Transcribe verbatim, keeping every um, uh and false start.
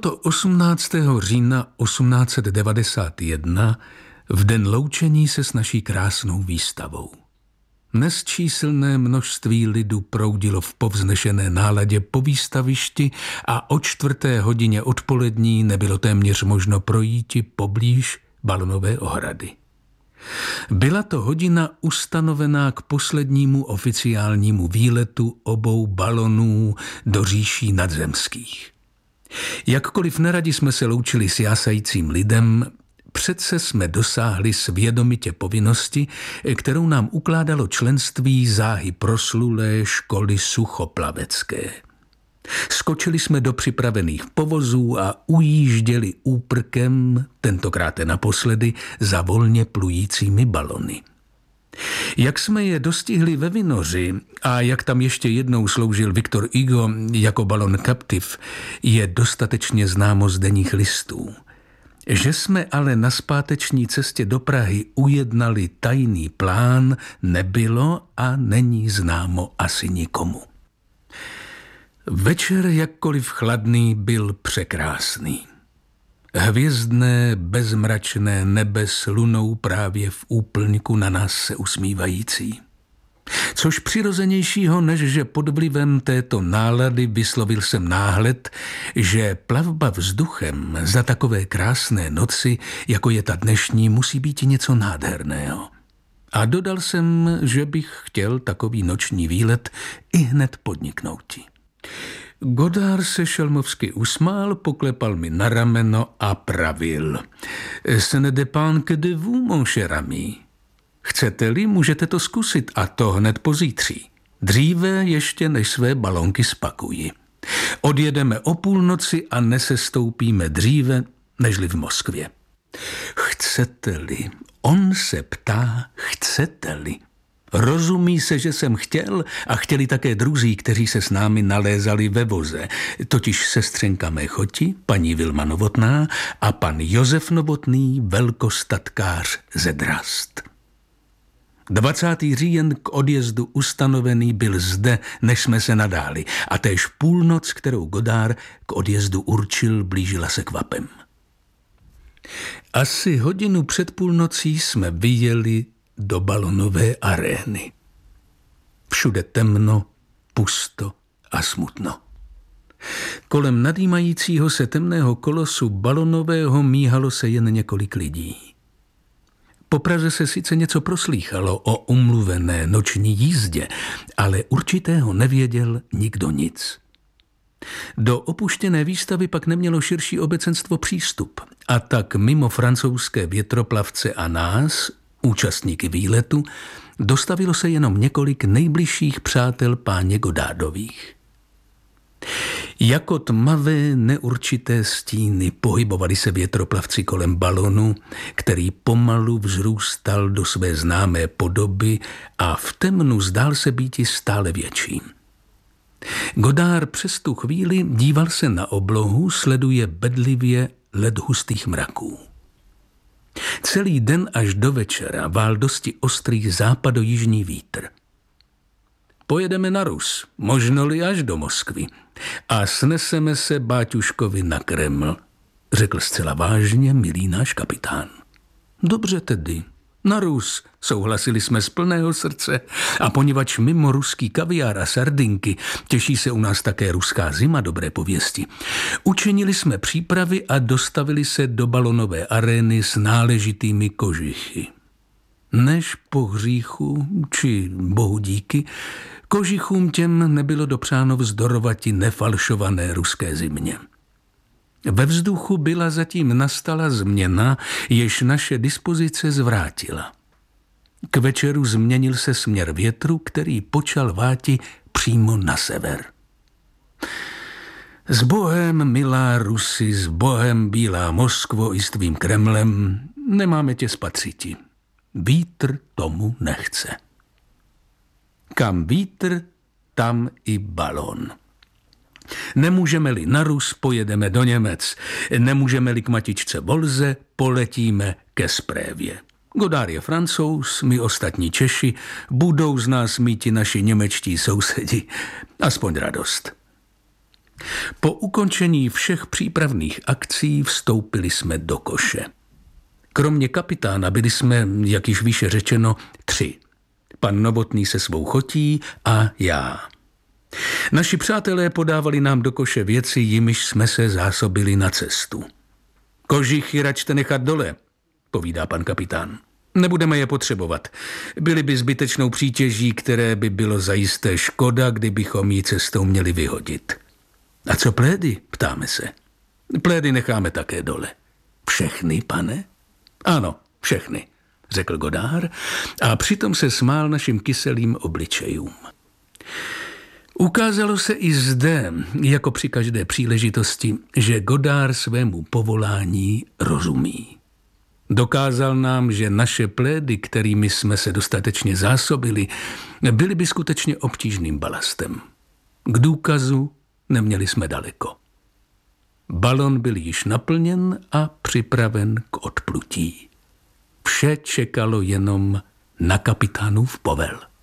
to osmnáctého října osmnáct set devadesát jedna, v den loučení se s naší krásnou výstavou. Nesčíslné množství lidu proudilo v povznešené náladě po výstavišti a o čtvrté hodině odpolední nebylo téměř možno projíti poblíž balonové ohrady. Byla to hodina ustanovená k poslednímu oficiálnímu výletu obou balonů do říší nadzemských. Jakkoliv neradi jsme se loučili s jásajícím lidem, přece jsme dosáhli svědomitě povinnosti, kterou nám ukládalo členství záhy proslulé školy suchoplavecké. Skočili jsme do připravených povozů a ujížděli úprkem, tentokrát naposledy, za volně plujícími balony. Jak jsme je dostihli ve Vinoři a jak tam ještě jednou sloužil Victor Hugo jako balon Captive, je dostatečně známo z denních listů. Že jsme ale na zpáteční cestě do Prahy ujednali tajný plán, nebylo a není známo asi nikomu. Večer, jakkoliv chladný, byl překrásný. Hvězdné, bezmračné nebe s lunou právě v úplňku na nás se usmívající. Což přirozenějšího, než že pod vlivem této nálady vyslovil jsem náhled, že plavba vzduchem za takové krásné noci, jako je ta dnešní, musí být něco nádherného. A dodal jsem, že bych chtěl takový noční výlet i hned podniknouti. Godard se šelmovsky usmál, poklepal mi na rameno a pravil. Ce ne dépend que de vous, mon cher ami. Chcete-li, můžete to zkusit a to hned pozítří. Dříve ještě než své balonky spakuji. Odjedeme o půlnoci a nesestoupíme dříve, nežli v Moskvě. Chcete-li, on se ptá, chcete-li. Rozumí se, že jsem chtěl a chtěli také druzí, kteří se s námi nalézali ve voze, totiž sestřenka mé choti, paní Vilma Novotná a pan Josef Novotný, velkostatkář ze Drast. dvacátého října k odjezdu ustanovený byl zde, než jsme se nadáli, a též půlnoc, kterou Godard k odjezdu určil, blížila se kvapem. Asi hodinu před půlnocí jsme vyjeli do balonové arény. Všude temno, pusto a smutno. Kolem nadýmajícího se temného kolosu balonového míhalo se jen několik lidí. Po Praze se sice něco proslýchalo o umluvené noční jízdě, ale určitého nevěděl nikdo nic. Do opuštěné výstavy pak nemělo širší obecenstvo přístup a tak mimo francouzské větroplavce a nás, účastníky výletu, dostavilo se jenom několik nejbližších přátel páně Godardových. Jako tmavé neurčité stíny pohybovali se větroplavci kolem balonu, který pomalu vzrůstal do své známé podoby a v temnu zdál se býti stále větším. Godard přes tu chvíli díval se na oblohu, sleduje bedlivě led hustých mraků. Celý den až do večera vál dosti ostrý západojižní vítr. Pojedeme na Rus, možno-li až do Moskvy, a sneseme se báťuškovi na Kreml, řekl zcela vážně milý náš kapitán. Dobře tedy, na Rus, souhlasili jsme z plného srdce, a poněvadž mimo ruský kaviár a sardinky těší se u nás také ruská zima dobré pověsti, učinili jsme přípravy a dostavili se do balonové arény s náležitými kožichy. Než po hříchu, či bohu díky, kožichům těm nebylo dopřáno vzdorovati nefalšované ruské zimě. Ve vzduchu byla zatím nastala změna, jež naše dispozice zvrátila. K večeru změnil se směr větru, který počal váti přímo na sever. S Bohem, milá Rusy, s Bohem, bílá Moskvo i s tvým Kremlem, nemáme tě spatřiti. Vítr tomu nechce. Kam vítr, tam i balon. Nemůžeme-li na Rus, pojedeme do Němec. Nemůžeme-li k matičce Volze, poletíme ke Sprévě. Godard je Francouz, my ostatní Češi, budou z nás míti naši němečtí sousedi. Aspoň radost. Po ukončení všech přípravných akcí vstoupili jsme do koše. Kromě kapitána byli jsme, jak již výše řečeno, tři. Pan Novotný se svou chotí a já. Naši přátelé podávali nám do koše věci, jimiž jsme se zásobili na cestu. Kožichy račte nechat dole, povídá pan kapitán. Nebudeme je potřebovat. Byly by zbytečnou přítěží, které by bylo zajisté škoda, kdybychom ji cestou měli vyhodit. A co plédy, ptáme se. Plédy necháme také dole. Všechny, pane? Ano, všechny, řekl Godard a přitom se smál našim kyselým obličejům. Ukázalo se i zde, jako při každé příležitosti, že Godard svému povolání rozumí. Dokázal nám, že naše plédy, kterými jsme se dostatečně zásobili, byly by skutečně obtížným balastem. K důkazu neměli jsme daleko. Balon byl již naplněn a připraven k odplutí. Vše čekalo jenom na kapitánův povel.